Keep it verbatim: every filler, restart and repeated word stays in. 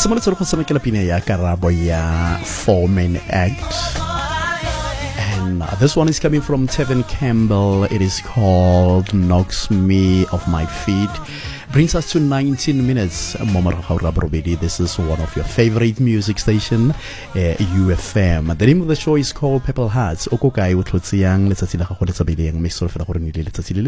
simolotse go tshamekela pina ya karabo ya Four Men Act. And uh, this one is coming from Tevin Campbell. It is called Knocks Me Off My Feet. Brings us to nineteen minutes. This is one of your favorite music station, uh, U F M. The name of the show is called Purple Hearts.